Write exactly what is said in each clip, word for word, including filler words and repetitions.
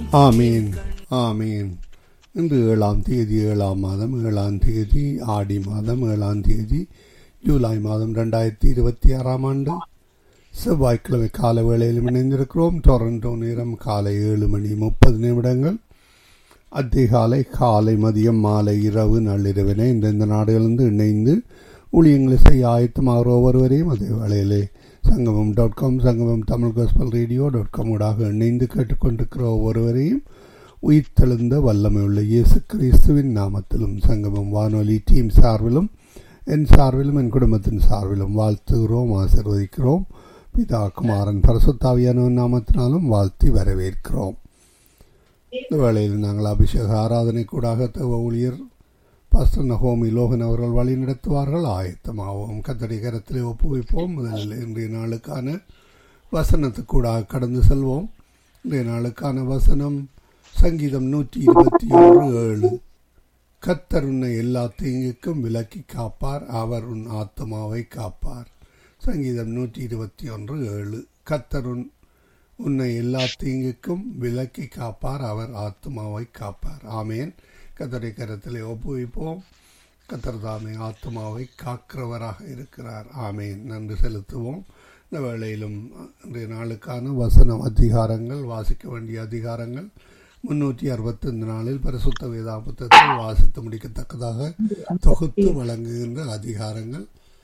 ஆமீன் ஆமீன். இன்று ஏழாம் தேதி ஏழாம் மாதம் ஏழாம் தேதி ஆடி மாதம் ஏழாம் தேதி ஜூலை மாதம் ரெண்டாயிரத்தி இருபத்தி ஆறாம் ஆண்டு செவ்வாய்க்கிழமை கால வேளையில் இணைந்திருக்கிறோம். டொரண்டோ நேரம் காலை ஏழு மணி முப்பது நிமிடங்கள். அதிகாலை காலை மதியம் மாலை இரவு நள்ளிரவினை இந்தந்த நாடுகளிலிருந்து இணைந்து ஊழியங்களை செய்ய ஆயத்தமாகிற ஒவ்வொருவரையும் அதே வேளையிலே சங்கமம் டாட் காம் சங்கமம் Tamil gospel radio dot com ஊடாக இணைந்து கேட்டுக்கொண்டிருக்கிற ஒவ்வொருவரையும் உயிர்த்தெழுந்த வல்லமை உள்ள இயேசு கிறிஸ்துவின் நாமத்திலும் சங்கமம் வானொலி டீம் சார்பிலும் என் சார்பிலும் என் குடும்பத்தின் சார்பிலும் வாழ்த்துகிறோம், ஆசீர்வதிக்கிறோம். பிதா குமாரன் பரிசுத்தாவியானவன் நாமத்தினாலும் வாழ்த்தி வரவேற்கிறோம். இந்த வேளையில் நாங்கள் அபிஷேக ஆராதனை கூடாக தேவ ஊழியர் பாஸ்டர் நகோமி லோகன் அவர்கள் வழி நடத்துவார்கள். ஆயத்தமாகவும் கத்தடி கரத்திலே ஒப்புவிப்போம். முதலில் இன்றைய நாளுக்கான வசனத்துக்கூடாக கடந்து செல்வோம். இன்றைய நாளுக்கான வசனம் சங்கீதம் நூற்றி இருபத்தி ஒன்று ஏழு. கத்தர் உன்னை எல்லா தீங்குக்கும் விலக்கி காப்பார், அவர் உன் ஆத்மாவை காப்பார். சங்கீதம் நூற்றி இருபத்தி ஒன்று ஏழு. கத்தர் உன் உன்னை எல்லா தீங்குக்கும் விலக்கி காப்பார், அவர் ஆத்மாவை காப்பார். ஆமேன். கத்தரை கரத்திலே ஒப்புவிப்போம். கத்தர் தாமே ஆத்மாவை காக்கிறவராக இருக்கிறார். ஆமேன். நன்றி செலுத்துவோம். இந்த வேளையிலும் இன்றைய நாளுக்கான வசனம் அதிகாரங்கள், வாசிக்க வேண்டிய அதிகாரங்கள் முன்னூற்றி அறுபத்தைந்து நாளில் பரிசுத்த வேதா புத்தகத்தை வாசித்து முடிக்கத்தக்கதாக தொகுத்து வழங்குகின்ற அதிகாரங்கள்.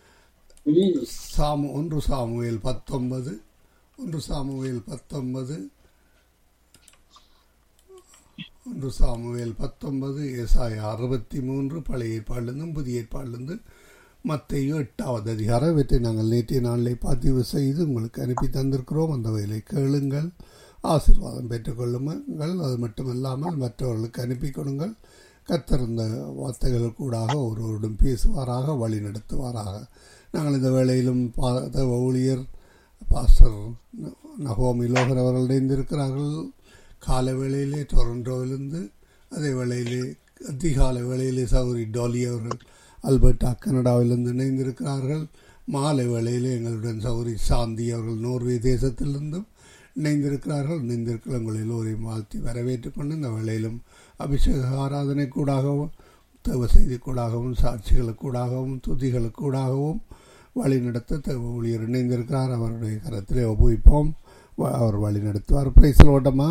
சாமு ஒன்று சாமுவேல் பத்தொன்பது ஒன்று சாமுவேல் பத்தொன்பது ஒன்று சாமுவேல் பத்தொன்பது ஏசாயா அறுபத்தி மூன்று பழைய ஏற்பாடிலிருந்தும் புதிய ஏற்பாடிலிருந்து மத்தேயு எட்டாவது அதிகாரம். இவற்றை நாங்கள் நேற்றைய நாளிலே பதிவு செய்து உங்களுக்கு அனுப்பி தந்திருக்கிறோம். அந்த வகையிலே கேளுங்கள், ஆசீர்வாதம் பெற்றுக்கொள்ளுங்கள். அது மட்டுமல்லாமல் மற்றவர்களுக்கு அனுப்பி கொடுங்கள். கத்திருந்த வார்த்தைகள் கூடாக ஒருவருடன் பேசுவாராக, வழி நடத்துவாராக. நாங்கள் இந்த வேளையிலும் ஊழியர் பாஸ்டர் நகோமி லோகன் அவர்கள் இணைந்திருக்கிறார்கள். காலை வேளையிலே டொரண்டோவிலிருந்து, அதே வேளையிலே அதிகாலை வேளையிலே சௌரி டோலி அவர்கள் அல்பர்டா கனடாவிலிருந்து இணைந்திருக்கிறார்கள். மாலை வேளையிலே எங்களுடன் சௌரி சாந்தி அவர்கள் நோர்வே தேசத்திலிருந்தும் இணைந்திருக்கிறார்கள். இணைந்திருக்கிற உங்கள் எல்லோரையும் வாழ்த்தி வரவேற்றுக் கொண்டு இந்த வேளையிலும் அபிஷேக ஆராதனை கூடாகவும் தேவ செய்தி கூடாகவும் சாட்சிகளுக்கூடாகவும் துதிகளுக்கூடாகவும் வழி நடத்த தேவ ஊழியர் இணைந்திருக்கிறார். அவருடைய கரத்திலே ஒப்புவிப்போம். அவர் வழி நடத்துவார். பிரைஸ் லோட்டமா.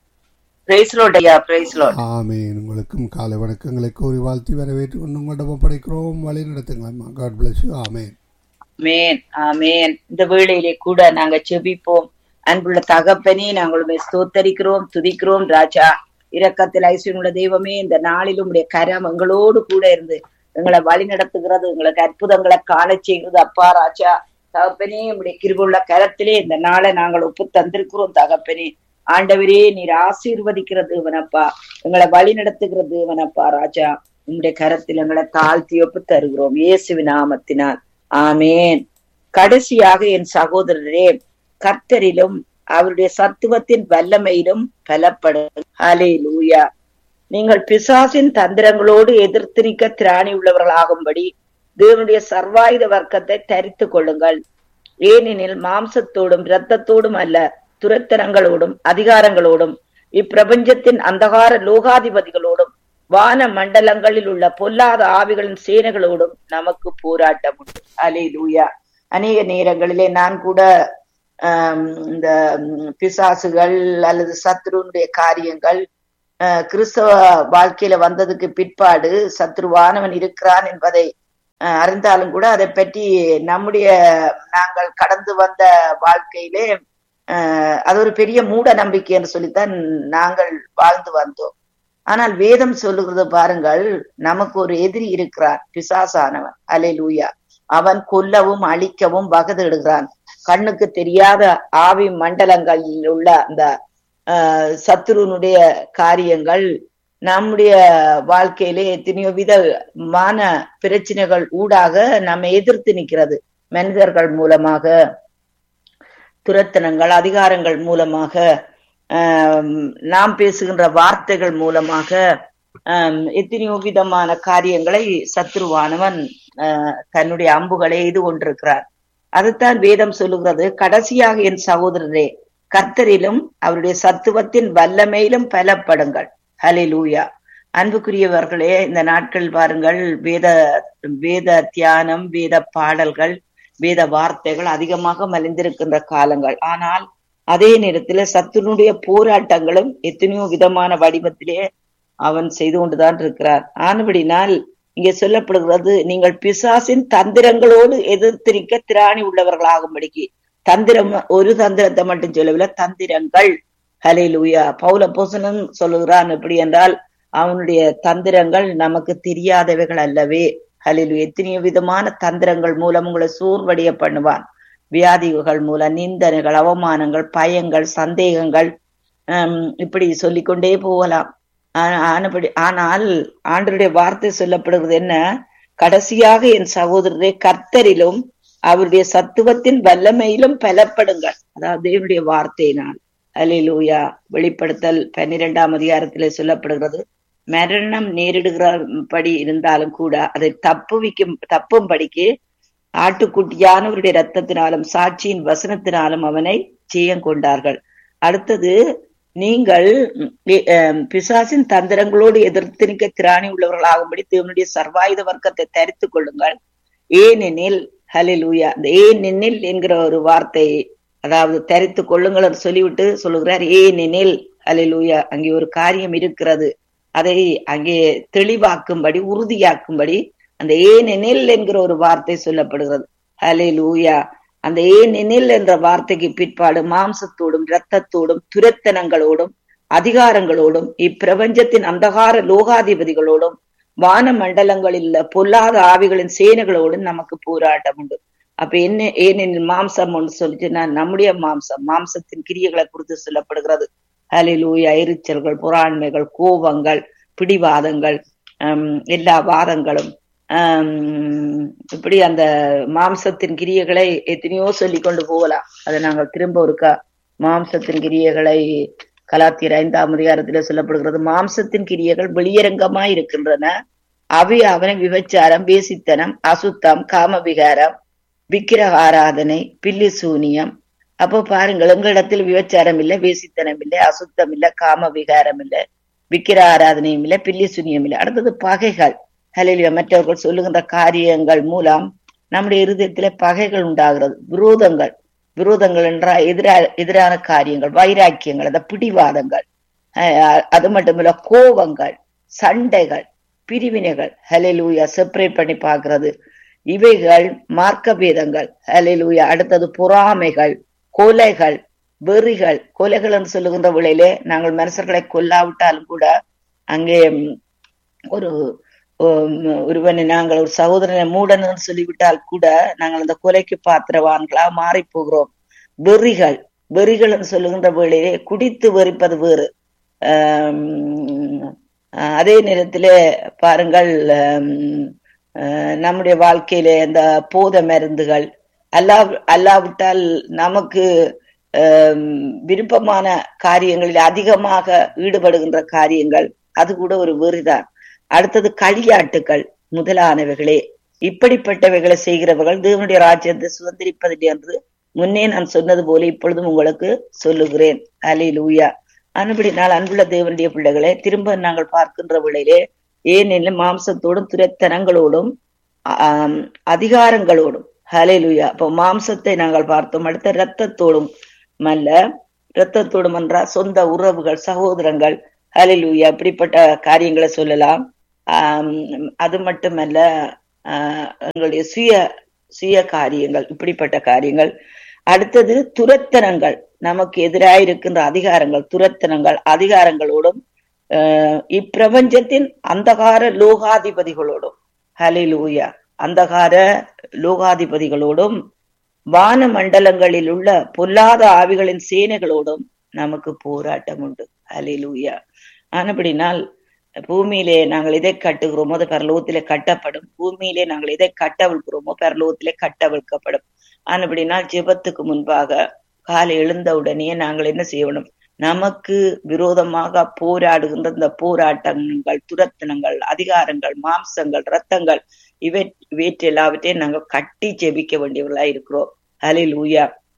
ஆமேன். உங்களுக்கும் காலை வணக்கங்களை கூறி வாழ்த்தி வரவேற்று கொண்டு உங்களிடம் ஒப்படைக்கிறோம். வழி நடத்துங்களா. God bless you. ஆமேன். ஆமேன் ஆமேன். இந்த வேளையிலே கூட நாங்க செபிப்போம். அன்புள்ள தகப்பனே, நாங்களுமே ஸ்தோத்தரிக்கிறோம், துதிக்கிறோம். ராஜா, இரக்கத்தில் ஐஸ்வர்யமுள்ள தெய்வமே, இந்த நாளிலும் உடைய கரம் எங்களோடு கூட இருந்து எங்களை வழி நடத்துகிறது, எங்களுக்கு அற்புதங்களை காண செய்கிறது. அப்பா ராஜா தகப்பனே, உடைய கிருபையுள்ள கரத்திலே இந்த நாளை நாங்கள் ஒப்பு தந்திருக்கிறோம். தகப்பனே ஆண்டவரே, நீர் ஆசீர்வதிக்கிறது தேவனப்பா, எங்களை வழி நடத்துகிறது தேவனப்பா. ராஜா, உங்களுடைய கரத்தில் எங்களை தாழ்த்தி ஒப்பு தருகிறோம் இயேசுவின் நாமத்தினால். ஆமேன். கடைசியாக என் சகோதரரே, கர்த்தரிலும் அவருடைய சத்துவத்தின் வல்லமையிலும் பலப்படும். ஹல்லேலூயா. நீங்கள் பிசாசின் தந்திரங்களோடு எதிர்த்து நிற்க திராணி உள்ளவர்களாகும்படி தேவனுடைய சர்வாயுத வர்க்கத்தை தரித்து கொள்ளுங்கள். ஏனெனில் மாம்சத்தோடும் இரத்தத்தோடும் அல்ல, துரைத்தனங்களோடும் அதிகாரங்களோடும் இப்பிரபஞ்சத்தின் அந்தகார லோகாதிபதிகளோடும் வான மண்டலங்களில் உள்ள பொல்லாத ஆவிகளின் சேனைகளோடும் நமக்கு போராட்டம் உண்டு. ஹல்லேலூயா. அநேக நேரங்களிலே நான் கூட ஆஹ் இந்த பிசாசுகள் அல்லது சத்ருனுடைய காரியங்கள் அஹ் கிறிஸ்தவ வாழ்க்கையில வந்ததுக்கு பிற்பாடு சத்ருவானவன் இருக்கிறான் என்பதை அஹ் அறிந்தாலும் கூட அதை பற்றி நம்முடைய நாங்கள் கடந்து வந்த வாழ்க்கையிலே அஹ் அது ஒரு பெரிய மூட நம்பிக்கை என்று சொல்லித்தான் நாங்கள் வாழ்ந்து வந்தோம். ஆனால் வேதம் சொல்லுகிறது பாருங்கள், நமக்கு ஒரு எதிரி இருக்கிறான், பிசாசானவன். அல்லேலூயா. அவன் கொல்லவும் அழிக்கவும் வகதிடுகிறான். கண்ணுக்கு தெரியாத ஆவி மண்டலங்களில் உள்ள அந்த அஹ் சத்ருனுடைய காரியங்கள் நம்முடைய வாழ்க்கையிலே எத்தனையோ விதமான பிரச்சனைகள் ஊடாக நம்ம எதிர்த்து நிற்கிறது. மனிதர்கள் மூலமாக, துரத்தனங்கள், அதிகாரங்கள் மூலமாக, ஆஹ் நாம் பேசுகின்ற வார்த்தைகள் மூலமாக ஆஹ் எத்தனையோ விதமான காரியங்களை சத்ருவானவன் ஆஹ் தன்னுடைய அம்புகளை எய்து கொண்டிருக்கிறார். அதுதான் வேதம் சொல்லுகிறது. கடைசியாக என் சகோதரரே, கர்த்தரிலும் அவருடைய சத்துவத்தின் வல்லமையிலும் பலப்படுங்கள். ஹல்லேலூயா. அன்புக்குரியவர்களே, இந்த நாட்கள் பாருங்கள், வேத வேத தியானம், வேத பாடல்கள், வேத வார்த்தைகள் அதிகமாக மலிந்திருக்கின்ற காலங்கள். ஆனால் அதே நேரத்தில் சத்துனுடைய போராட்டங்களும் எத்தனையோ விதமான வடிவத்திலே அவன் செய்து கொண்டுதான் இருக்கிறார். ஆனபடினால் இங்கே சொல்லப்படுகிறது, நீங்கள் பிசாசின் தந்திரங்களோடு எதிர்த்து நிற்க திராணி உள்ளவர்களாகும்படிக்கு. தந்திரம் ஒரு தந்திரத்தை மட்டும் சொல்லவில்லை, தந்திரங்கள். ஹல்லேலூயா. பவுல் அப்போஸ்தலன் சொல்லுகிறான் எப்படி என்றால், அவனுடைய தந்திரங்கள் நமக்கு தெரியாதவைகள் அல்லவே. ஹல்லேலூயா. எத்தனையோ விதமான தந்திரங்கள் மூலம் உங்களை சோர்வடைய பண்ணுவான். வியாதிகள் மூலம், நிந்தனைகள், அவமானங்கள், பயங்கள், சந்தேகங்கள், ஹம் இப்படி சொல்லிக்கொண்டே போகலாம். ஆனபடி ஆனால் ஆண்டவருடைய வார்த்தை சொல்லப்படுகிறது என்ன? கடைசியாக என் சகோதரரே, கர்த்தரிலும் அவருடைய சத்துவத்தின் வல்லமையிலும் பலப்படுங்கள். அதாவது தேவனுடைய வார்த்தையினால். ஹல்லேலூயா. வெளிப்படுத்தல் பன்னிரெண்டாம் அதிகாரத்திலே சொல்லப்படுகிறது, மரணம் நேரிடுகிறபடி இருந்தாலும் கூட அதை தப்புவிக்கும் தப்பும்படிக்கு ஆட்டுக்குட்டியானவருடைய இரத்தத்தினாலும் சாட்சியின் வசனத்தினாலும் அவனை ஜெயம் கொண்டார்கள். அடுத்தது, நீங்கள் பிசாசின் தந்திரங்களோடு எதிர்த்து நிற்க திராணி உள்ளவர்களாகும்படி தேவனுடைய சர்வாயுத வர்க்கத்தை தரித்துக் கொள்ளுங்கள். ஏனெனில், ஹல்லேலூயா, அந்த ஏனெனில் என்கிற ஒரு வார்த்தை, அதாவது தரித்து கொள்ளுங்கள் சொல்லிவிட்டு சொல்லுகிறார் ஏனெனில். ஹல்லேலூயா. அங்கே ஒரு காரியம் இருக்கிறது, அதை அங்கே தெளிவாக்கும்படி, உறுதியாக்கும்படி அந்த ஏனெனில் என்கிற ஒரு வார்த்தை சொல்லப்படுகிறது. ஹல்லேலூயா. அந்த ஏனெனில் என்ற வார்த்தைக்கு பிற்பாடு மாம்சத்தோடும் இரத்தத்தோடும் துரத்தனங்களோடும் அதிகாரங்களோடும் இப்பிரபஞ்சத்தின் அந்தகார லோகாதிபதிகளோடும் வான மண்டலங்களில் பொல்லாத ஆவிகளின் சேனைகளோடும் நமக்கு போராட்டம் உண்டு. அப்ப என்ன ஏனெனில் மாம்சம் ஒன்று சொல்லிட்டு, நான் நம்முடைய மாம்சம் மாம்சத்தின் கிரியைகளை குறித்து சொல்லப்படுகிறது. ஹல்லேலூயா. எரிச்சல்கள், பொறாண்மைகள், கோபங்கள், பிடிவாதங்கள், ஹம் எல்லா வாதங்களும், ஆஹ் இப்படி அந்த மாம்சத்தின் கிரியைகளை எத்தனையோ சொல்லி கொண்டு போகலாம். அதை நாங்கள் திரும்ப ஒருக்கா மாம்சத்தின் கிரியைகளை கலாத்தியர் ஐந்தாம் அதிகாரத்திலே சொல்லப்படுகிறது. மாம்சத்தின் கிரியைகள் வெளியரங்கமாய் இருக்கின்றன. அவை அவனை விபச்சாரம், வேசித்தனம், அசுத்தம், காமவிகாரம், விக்கிரக ஆராதனை, பில்லி சூனியம். அப்போ பாருங்கள், எங்களிடத்தில் விபச்சாரம் இல்லை, வேசித்தனம் இல்லை, அசுத்தம் இல்லை, காம விகாரம் இல்லை, விக்கிர ஆராதனையும் இல்லை, பில்லி சூனியம் இல்லை. அடுத்தது பகைகள். ஹல்லேலூயா. மற்றவர்கள் சொல்லுகின்ற காரியங்கள் மூலம் நம்முடைய இருதயத்திலே பகைகள் உண்டாகிறது. விரோதங்கள் விரோதங்கள் என்றால் எதிரா எதிரான காரியங்கள், வைராக்கியங்கள், அந்த பிடிவாதங்கள், அது மட்டுமில்ல கோபங்கள், சண்டைகள், பிரிவினைகள். ஹல்லேலூயா. செப்பரேட் பண்ணி பார்க்கிறது. இவைகள் மார்க்க பேதங்கள். ஹல்லேலூயா. அடுத்தது பொறாமைகள், கொலைகள், வெறிகள். கொலைகள் என்று சொல்லுகின்ற வேளையிலே நாங்கள் மனுஷர்களை கொல்லாவிட்டாலும் கூட அங்கே ஒரு ஒருவனை நாங்கள் ஒரு சகோதரனை மூடன்னு சொல்லிவிட்டால் கூட நாங்கள் அந்த கொலைக்கு பாத்திரவான்களா மாறி போகிறோம். வெறிகள் வெறிகள் என்று சொல்லுகின்ற வேளையிலே குடித்து வெறிப்பது வேறு. ஆஹ் அதே நேரத்திலே பாருங்கள், நம்முடைய வாழ்க்கையிலே அந்த போத மருந்துகள் அல்லா அல்லாவிட்டால் நமக்கு விருப்பமான காரியங்களில் அதிகமாக ஈடுபடுகின்ற காரியங்கள், அது கூட ஒரு வெறிதான். அடுத்தது களியாட்டுக்கள் முதலானவைகளே. இப்படிப்பட்டவைகளை செய்கிறவர்கள் தேவனுடைய ராஜ்யத்தை சுதந்திரிப்பதில்லை என்று முன்னே நான் சொன்னது போல இப்பொழுதும் உங்களுக்கு சொல்லுகிறேன். ஹல்லேலூயா. அன்படினால் அன்புள்ள தேவனுடைய பிள்ளைகளே, திரும்ப நாங்கள் பார்க்கின்ற வேளையிலே ஏனெனில் மாம்சத்தோடும் துரைத்தனங்களோடும் ஆஹ் அதிகாரங்களோடும். ஹல்லேலூயா. அப்போ மாம்சத்தை நாங்கள் பார்த்தோம். அடுத்த இரத்தத்தோடும் அல்ல, இரத்தத்தோடும் என்றால் சொந்த உறவுகள், சகோதரங்கள். ஹல்லேலூயா. இப்படிப்பட்ட காரியங்களை சொல்லலாம். ஆஹ் அது மட்டுமல்ல, ஆஹ் எங்களுடைய சுய சுய காரியங்கள், இப்படிப்பட்ட காரியங்கள். அடுத்தது துரத்தனங்கள், நமக்கு எதிராயிருக்கின்ற அதிகாரங்கள், துரத்தனங்கள், அதிகாரங்களோடும் அஹ் இப்பிரபஞ்சத்தின் அந்தகார லோகாதிபதிகளோடும். ஹல்லேலூயா. அந்தகார லோகாதிபதிகளோடும் வான மண்டலங்களில் உள்ள பொல்லாத ஆவிகளின் சேனைகளோடும் நமக்கு போராட்டம் உண்டு. ஹல்லேலூயா. ஆனபடினால் பூமியிலே நாங்கள் எதை கட்டுகிறோமோ அது பரலோகத்திலே கட்டப்படும். பூமியிலே நாங்கள் எதை கட்டவிழ்கிறோமோ பரலோகத்திலே கட்டவிழ்க்கப்படும். ஆனபடினால் ஜெபத்துக்கு முன்பாக காலை எழுந்தவுடனே நாங்கள் என்ன செய்யணும்? நமக்கு விரோதமாக போராடுகின்ற இந்த போராட்டங்கள், துரத்தனங்கள், அதிகாரங்கள், மாம்சங்கள், இரத்தங்கள், இவை இவற்றை எல்லாவற்றையும் நாங்கள் கட்டி ஜெபிக்க வேண்டியவர்களா இருக்கிறோம். ஹல்லேலூயா.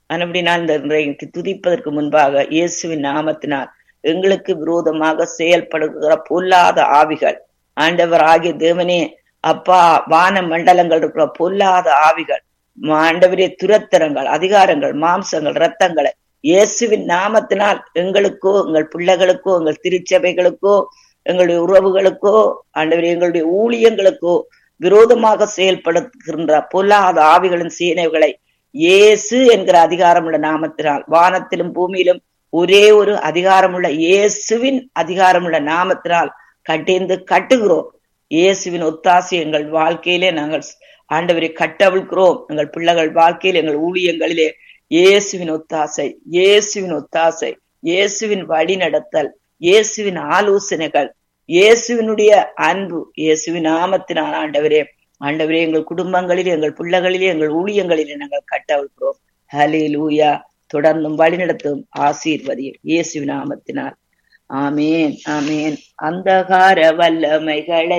அப்படினால் இந்த இன்றைக்கு துதிப்பதற்கு முன்பாக இயேசுவின் நாமத்தினால் எங்களுக்கு விரோதமாக செயல்படுகிற பொல்லாத ஆவிகள், ஆண்டவர் ஆகிய தேவனே அப்பா, வான மண்டலங்கள் இருக்கிற பொல்லாத ஆவிகள், ஆண்டவரே துரத்திரங்கள், அதிகாரங்கள், மாம்சங்கள், இரத்தங்களை இயேசுவின் நாமத்தினால் எங்களுக்கோ எங்கள் பிள்ளைகளுக்கோ எங்கள் திருச்சபைகளுக்கோ எங்களுடைய உறவுகளுக்கோ ஆண்டவரே எங்களுடைய ஊழியங்களுக்கோ விரோதமாக செயல்படுகின்ற பொல்லாத ஆவிகளின் சேனைகளை இயேசு என்கிற அதிகாரமுள்ள நாமத்தினால், வானத்திலும் பூமியிலும் ஒரே ஒரு அதிகாரமுள்ள இயேசுவின் அதிகாரமுள்ள நாமத்தினால் கட்டிந்து கட்டுகிறோம். இயேசுவின் ஒத்தாசை எங்கள் வாழ்க்கையிலே நாங்கள் ஆண்டவரை கட்டவிழ்கிறோம். எங்கள் பிள்ளைகள் வாழ்க்கையில், எங்கள் ஊழியங்களிலே இயேசுவின் ஒத்தாசை, இயேசுவின் ஒத்தாசை, இயேசுவின் வழி நடத்தல், இயேசுவின் ஆலோசனைகள், இயேசுவினுடைய அன்பு, இயேசுவின் நாமத்தினால் ஆண்டவரே ஆண்டவரே எங்கள் குடும்பங்களிலே, எங்கள் பிள்ளைகளிலே, எங்கள் ஊழியங்களிலே நாங்கள் கட்டவிழ்கிறோம். ஹல்லேலூயா. தொடர்ந்தும் வழி நடத்தும் ஆசீர்வதியும் இயேசுவின் நாமத்தினால். ஆமேன், ஆமேன். அந்தகார வல்லமைகளை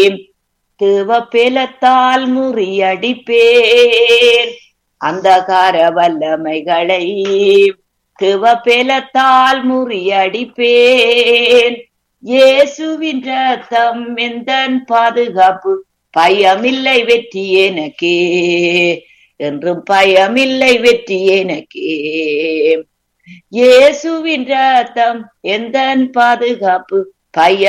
தேவபலத்தால் முறியடிப்பேன். அந்தகார வல்லமைகளை தேவபலத்தால் முறியடிப்பேன். இயேசுவின் ரத்தம் எந்தன் பாதுகாப்பு, பயமில்லை வெற்றி எனக்கே, என்றும் பயமில்லை வெற்றி எனக்கே. இயேசுவின் ரத்தம் எந்தன் பாதுகாப்பு, பயம்